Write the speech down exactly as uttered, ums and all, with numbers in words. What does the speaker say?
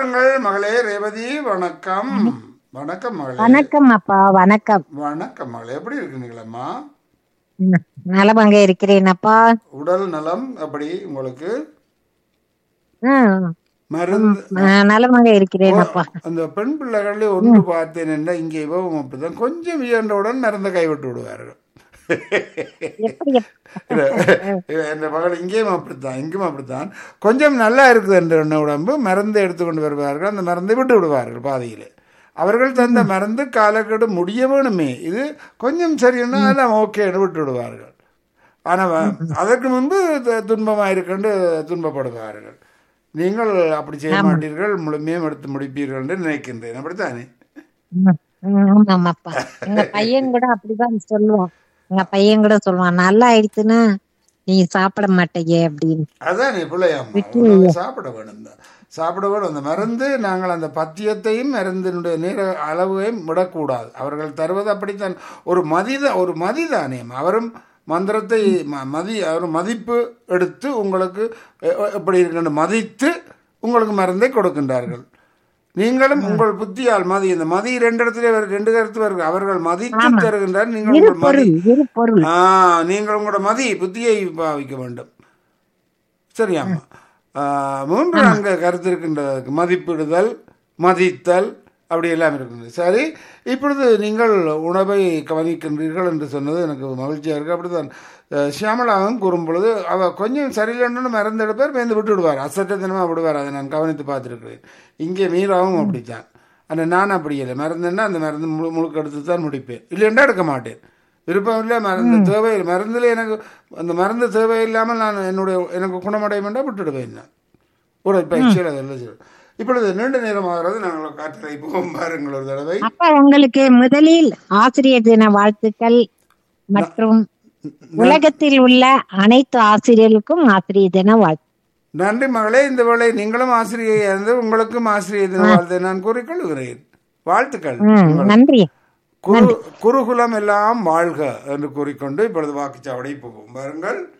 வாருங்கள் மகளே ரேவதி. வணக்கம். வணக்கம் மகளே. வணக்கம் அப்பா. வணக்கம். வணக்கம் மகளே, எப்படி இருக்கீங்களம்மா? ந- நலமாக இருக்கிறேன் அப்பா. உடல் நலம் எப்படி உங்களுக்கு? ம், ம், மருந்து ந- நலமாக இருக்கிறேன் ஓ, அப்பா. அந்த பெண் பிள்ளைகளில் ஒன்று பார்த்தேன் என்றால் இங்கே இவவும் அப்படித்தான், கொஞ்சம் இயன்றவுடன் மருந்தை கைவிட்டு விடுவார்கள். எப்படி எப்- இல்ல, என் மகள் இங்கேயும் அப்படித்தான், இங்கேயும் அப்படித்தான். கொஞ்சம் நல்லா இருக்குது என்ற எண்ண உடம்பு மருந்தை எடுத்துக்கொண்டு வருவார்கள், அந்த மருந்தை விட்டு விடுவார்கள் பாதியிலே. அவர்கள் தந்த மருந்து காலக்கெடு முடிய வேணுமே, இது கொஞ்சம் சரின்னா அதெல்லாம் ஓகேன்னு விட்டு விடுவார்கள். ஆனால் அதற்கு முன்பு து- துன்பமாக இருக்கண்டு துன்பப்படுவார்கள். நீங்கள் அப்படி செய்ய ஆமா. மாட்டீர்கள், முழுமையும் எடுத்து முடிப்பீர்கள் என்று நினைக்கின்றேன். அப்படித்தானே? ம், ம், ஆமாம் அப்பா. எங்க பையன் கூட அப்படிதான் சொல்லுவான். எங்க பையன் கூட சொல்லுவான், நல்லா ஆயிடுச்சுன்னா நீ சாப்பிட மாட்டீங்க அப்படின்னு. அதான் பிள்ளையாம்மா, விட்டு உணவை சாப்பிட வேணும் தான், சாப்பிட வேணும். அந்த மருந்து நாங்கள் அந்த பத்தியத்தையும் மருந்தினுடைய நீர அளவையும் விடக்கூடாது. அவர்கள் தருவது அப்படித்தான், ஒரு மதித ஒரு மதிதானே. அவரும் மந்திரத்தை ம- மதி ஒரு மதிப்பு எடுத்து உங்களுக்கு எ- எ- எப்படி இருக்கின்ற மதித்து உங்களுக்கு மருந்தை கொடுக்கின்றார்கள். நீங்களும் உங்கள் புத்தியால் மதி, இந்த மதி ரெண்டு இடத்துல வரு- ரெண்டு கருத்து வருது. அவர்கள் மதித்து ஆமா. தருகின்றார், நீங்கள் இரு உங்கள் மதி. பொருள் இரு பொருள். ஆ, நீங்கள் உங்களோட மதி புத்தியை பாவிக்க வேண்டும். சரியாம்மா. ஆ, மூன்று அங்க கருத்து இருக்கின்றது, மதிப்பிடுதல், மதித்தல், அப்படி எல்லாம் இருக்கின்றது. சரி, இப்பொழுது நீங்கள் உணவை கவனிக்கின்றீர்கள் என்று சொன்னது எனக்கு மகிழ்ச்சியாக இருக்குது. அப்படித்தான் அஹ், சியாமளாவும் கூறும் பொழுது அவ கொஞ்சம் சரியில்லைன்னு மருந்து எடுப்பார், மேந்து விட்டு விடுவார், அசட்டத்தனமாக விடுவார். அதை நான் கவனித்து பார்த்துருக்கிறேன். இங்கே மீராவும் அப்படித்தான். ஆனால் நான் அப்படி இல்லை, மருந்துன்னா அந்த மருந்து முழு முழுக்க எடுத்து தான் முடிப்பேன், இல்லைன்னா எடுக்க மாட்டேன். விருப்பம் இல்லை, மருந்து தேவையில்லை, மருந்தில் எனக்கு அந்த மருந்து தேவையில்லாமல் நான் என்னுடைய எனக்கு குணமடையும் என்றால் விட்டுடுவேன் நான். உடற்பயிற்சியில் அதெல்லாம் செய்வேன். இப்பொழுது நீண்ட நேரம் ஆகிறது, நாங்கள் காற்றலை போகும் பாருங்கள் ஒரு தடவை. அப்பா, உங்களுக்கு முதலில் ஆசிரியர் தின வாழ்த்துக்கள் மற்றும் உலகத்தில் உள்ள அனைத்து ஆசிரியர்களுக்கும் ஆசிரியர் தின வாழ்த்து. நன்றி மகளே. இந்த வேளை நீங்களும் ஆசிரியை இருந்து உங்களுக்கும் ஆசிரியர் தின வாழ்த்தை நான் கூறிக்கொள்கிறேன். வாழ்த்துக்கள் ம், உங்களுக்கு. நன்றி. குரு குருகுலம் எல்லாம் வாழ்க என்று கூறிக்கொண்டு இப்பொழுது வாக்குச்சாவடி போகும் பாருங்கள்.